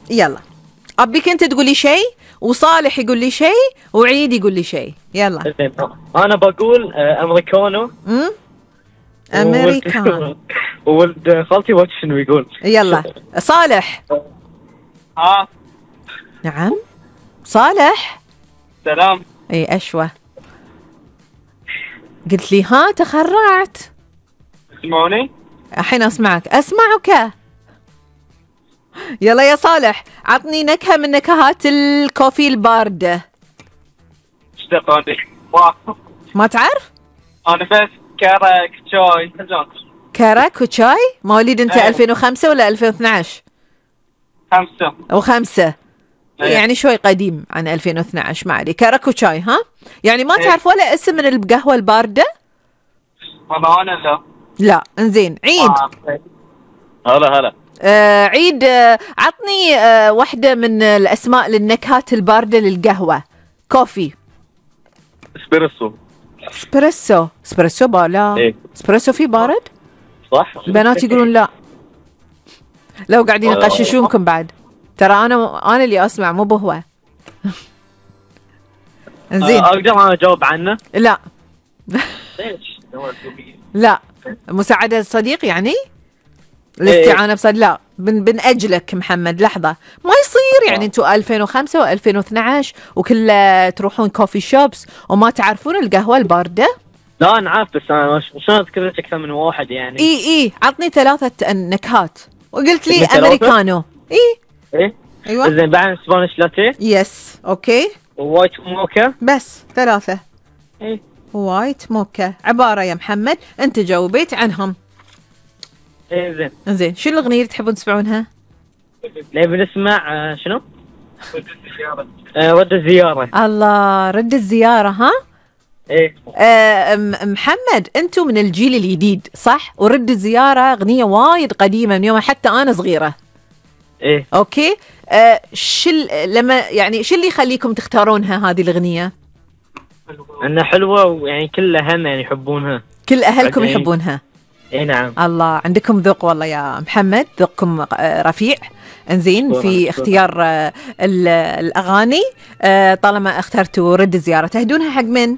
يلا ابيك انت تقولي شيء وصالح يقول لي شيء وعيد يقول لي شيء. يلا. انا بقول امريكانو. امريكان. وولد خالتي وقت شنو يقول؟ يلا صالح. نعم صالح. سلام. اي اشوى. قلت لي ها تخرعت. تسمعوني؟ الحين اسمعك. اسمعك. يلا يا صالح عطني نكهة من نكهات الكوفي الباردة. اشتقوني. ما تعرف؟ انا بس كارك شاي. كرك وشاي. مواليد انت 2005 ولا 2012؟ 5. او 5. يعني شوي قديم عن 2012. ما علي. كرك وشاي ها؟ يعني ما تعرف ولا اسم من القهوة الباردة؟ والله انا لا. لا انزين عيد. هلا. عيد. عطني واحدة من الأسماء للنكهات الباردة للقهوة. كوفي. اسبريسو لا. إيه؟ اسبريسو في بارد؟ صح. البنات يقولون لا. لو قاعدين يقششونكم بعد. ترى أنا اللي أسمع مو بهو. زين. أقدر أنا أجاوب عنه؟ لا. ليش؟ لا. مساعدة صديق يعني؟ الاستعانة بصديق. لا بنأجلك محمد لحظة. ما يصير يعني انتوا 2005 و2012 وكله تروحون كوفي شوبس وما تعرفون القهوة الباردة؟ لا أنا عارف بس أنا شلون ذكرت أكثر من واحد يعني. إي عطني 3 نكهات وقلت لي أمريكانو. إيه؟ أيوة. زين بعد سبانيش لاتيه. يس أوكي. ووايت موكا. بس 3. إيه؟ وايت موكا عبارة يا محمد أنت جاوبيت عنهم. إيه زين شو الأغنية اللي تحبون تسمعونها؟ نبي نسمع شنو؟ رد الزيارة. الله رد الزيارة ها؟ إيه. محمد أنتم من الجيل الجديد صح؟ ورد الزيارة أغنية وايد قديمة من يوم حتى أنا صغيرة. إيه. أوكي. لما يعني شو اللي يخليكم تختارونها هذه الأغنية؟ أنها حلوة ويعني كل أهلنا يعني يحبونها. كل أهلكم يحبونها. اي نعم. الله عندكم ذوق والله يا محمد. ذوقكم رفيع. انزين في اختيار الأغاني. طالما اخترتوا رد الزيارة تهدونها حق من؟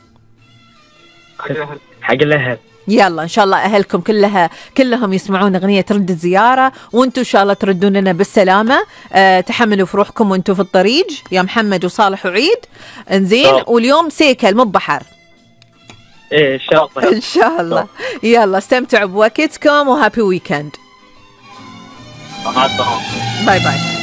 حق الأهل. يلا إن شاء الله أهلكم كلهم يسمعون أغنية رد الزيارة وانتم إن شاء الله تردون لنا بالسلامة. تحملوا في روحكم وانتم في الطريق يا محمد وصالح وعيد. انزين واليوم سيكل مو بحر. إيه إن شاء الله. إن شاء الله. يلا استمتعوا بوقتكم وهابي ويكند. باي باي.